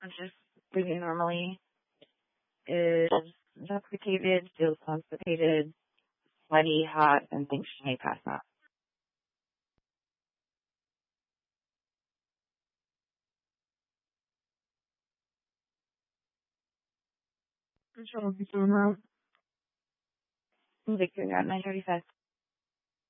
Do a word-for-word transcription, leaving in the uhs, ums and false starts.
just breathing normally, is intoxicated, feels constipated, sweaty, hot, and thinks she may pass out. Control of the phone route. Victor got nine thirty-five.